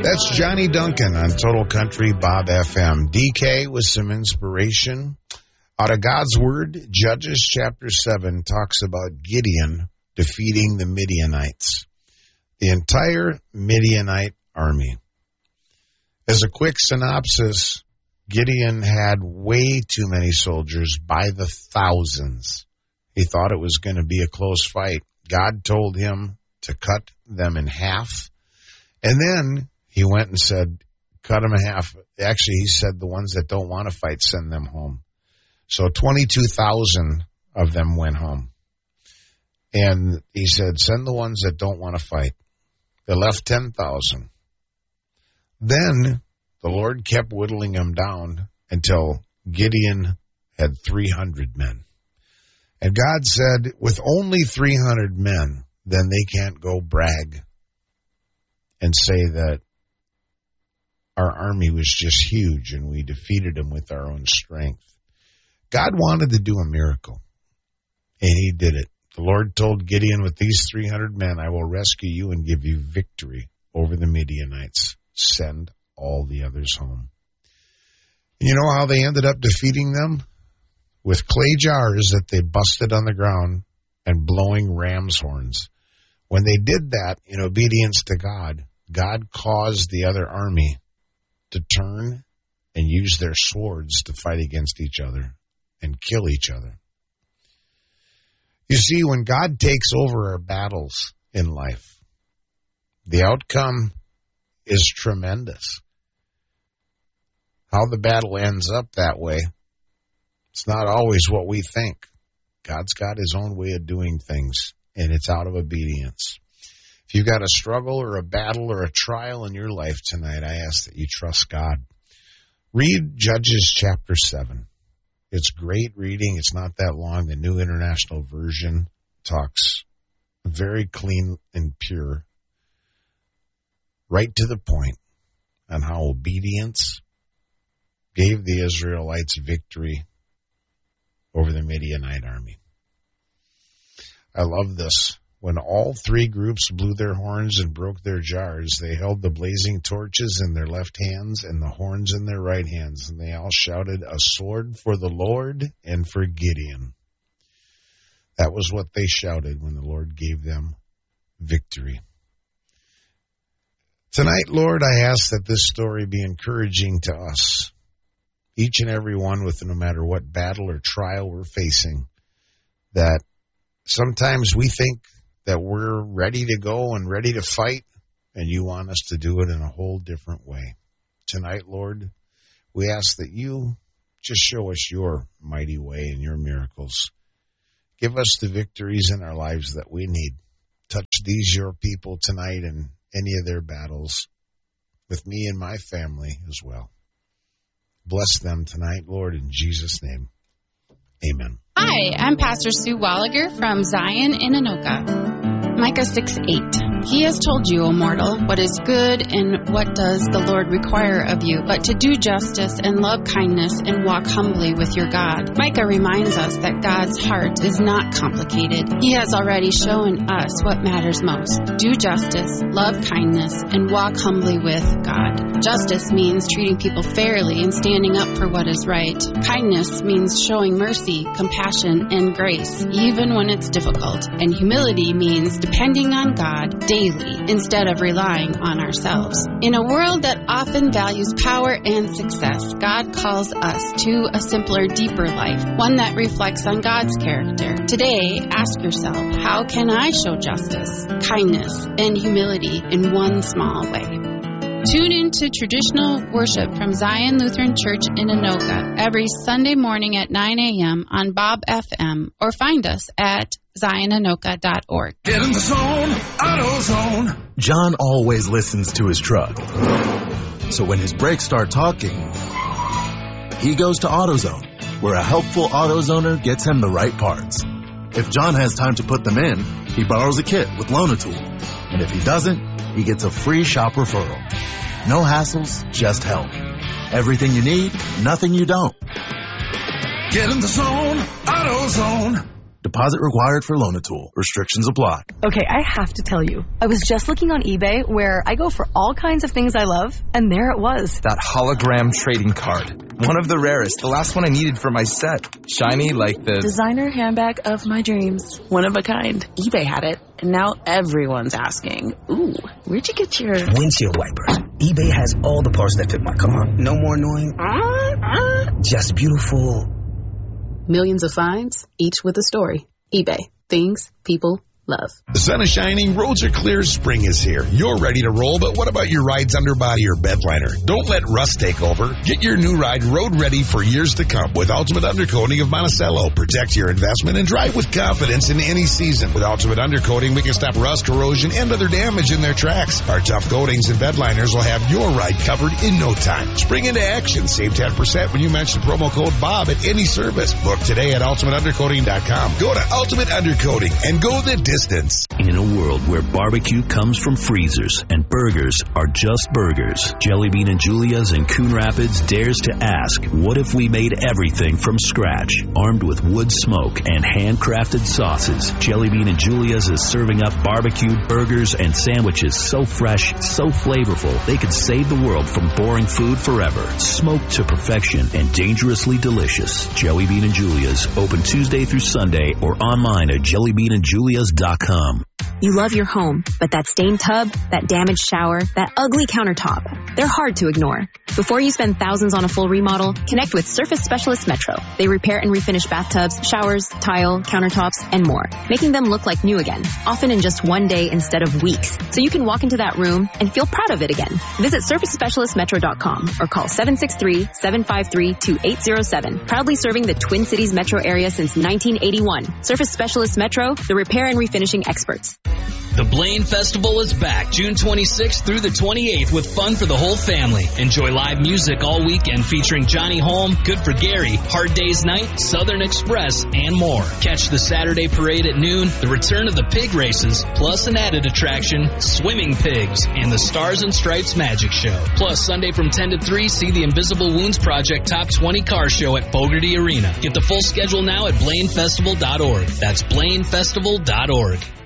That's Johnny Duncan on Total Country Bob FM. DK with some inspiration. Out of God's Word, Judges chapter 7 talks about Gideon defeating the Midianites, the entire Midianite army. As a quick synopsis, Gideon had way too many soldiers by the thousands. He thought it was going to be a close fight. God told him to cut them in half. And then he went and said, cut them in half. Actually, he said the ones that don't want to fight, send them home. So 22,000 of them went home. And he said, send the ones that don't want to fight. They left 10,000. Then the Lord kept whittling them down until Gideon had 300 men. And God said, with only 300 men, then they can't go brag and say that our army was just huge and we defeated them with our own strength. God wanted to do a miracle, and he did it. The Lord told Gideon, with these 300 men, I will rescue you and give you victory over the Midianites. Send all the others home. And you know how they ended up defeating them? With clay jars that they busted on the ground and blowing ram's horns. When they did that in obedience to God, God caused the other army to turn and use their swords to fight against each other and kill each other. You see, when God takes over our battles in life, the outcome is tremendous. How the battle ends up that way, it's not always what we think. God's got his own way of doing things, and it's out of obedience. If you've got a struggle or a battle or a trial in your life tonight, I ask that you trust God. Read Judges chapter 7. It's great reading. It's not that long. The New International Version talks very clean and pure, right to the point on how obedience gave the Israelites victory over the Midianite army. I love this. When all three groups blew their horns and broke their jars, they held the blazing torches in their left hands and the horns in their right hands, and they all shouted, a sword for the Lord and for Gideon. That was what they shouted when the Lord gave them victory. Tonight, Lord, I ask that this story be encouraging to us, each and every one, with no matter what battle or trial we're facing, that sometimes we think that we're ready to go and ready to fight, and you want us to do it in a whole different way. Tonight, Lord, we ask that you just show us your mighty way and your miracles. Give us the victories in our lives that we need. Touch these your people tonight in any of their battles, with me and my family as well. Bless them tonight, Lord, in Jesus' name. Amen. Hi, I'm Pastor Sue Walliger from Zion in Anoka. Micah 6:8. He has told you, O mortal, what is good and what does the Lord require of you, but to do justice and love kindness and walk humbly with your God. Micah reminds us that God's heart is not complicated. He has already shown us what matters most. Do justice, love kindness, and walk humbly with God. Justice means treating people fairly and standing up for what is right. Kindness means showing mercy, compassion, and grace, even when it's difficult. And humility means depending on God daily instead of relying on ourselves. In a world that often values power and success, God calls us to a simpler, deeper life, one that reflects on God's character. Today, ask yourself, how can I show justice, kindness, and humility in one small way? Tune in to traditional worship from Zion Lutheran Church in Anoka every Sunday morning at 9 a.m. on Bob FM, or find us at zionanoka.org. Get in the zone, AutoZone. John always listens to his truck. So when his brakes start talking, he goes to AutoZone, where a helpful AutoZoner gets him the right parts. If John has time to put them in, he borrows a kit with Loan-A-Tool. And if he doesn't, he gets a free shop referral. No hassles, just help. Everything you need, nothing you don't. Get in the zone, AutoZone. Deposit required for Loan-A-Tool. Restrictions apply. Okay, I have to tell you. I was just looking on eBay where I go for all kinds of things I love, and there it was. That hologram trading card. One of the rarest. The last one I needed for my set. Shiny like the designer handbag of my dreams. One of a kind. eBay had it, and now everyone's asking, ooh, where'd you get your windshield wipers? eBay has all the parts that fit my car. No more annoying. Just beautiful. Millions of finds, each with a story. eBay. Things people love. The sun is shining, roads are clear, spring is here. You're ready to roll, but what about your ride's underbody or bedliner? Don't let rust take over. Get your new ride road ready for years to come with Ultimate Undercoating of Monticello. Protect your investment and drive with confidence in any season. With Ultimate Undercoating, we can stop rust, corrosion, and other damage in their tracks. Our tough coatings and bedliners will have your ride covered in no time. Spring into action. Save 10% when you mention promo code BOB at any service. Book today at ultimateundercoating.com. Go to Ultimate Undercoating and go the distance. In a world where barbecue comes from freezers and burgers are just burgers, Jelly Bean and Julia's in Coon Rapids dares to ask, what if we made everything from scratch? Armed with wood smoke and handcrafted sauces, Jelly Bean and Julia's is serving up barbecued burgers and sandwiches so fresh, so flavorful, they could save the world from boring food forever. Smoked to perfection and dangerously delicious. Jelly Bean and Julia's, open Tuesday through Sunday or online at jellybeanandjulias.com. You love your home, but that stained tub, that damaged shower, that ugly countertop, they're hard to ignore. Before you spend thousands on a full remodel, connect with Surface Specialist Metro. They repair and refinish bathtubs, showers, tile, countertops, and more, making them look like new again, often in just one day instead of weeks, so you can walk into that room and feel proud of it again. Visit SurfaceSpecialistMetro.com or call 763-753-2807. Proudly serving the Twin Cities metro area since 1981. Surface Specialist Metro, the repair and refinishing experts. The Blaine Festival is back June 26th through the 28th with fun for the whole family. Enjoy live music all weekend featuring Johnny Holm, Good for Gary, Hard Day's Night, Southern Express, and more. Catch the Saturday parade at noon, the return of the pig races, plus an added attraction, Swimming Pigs, and the Stars and Stripes Magic Show. Plus, Sunday from 10 to 3, see the Invisible Wounds Project Top 20 Car Show at Fogarty Arena. Get the full schedule now at BlaineFestival.org. That's BlaineFestival.org.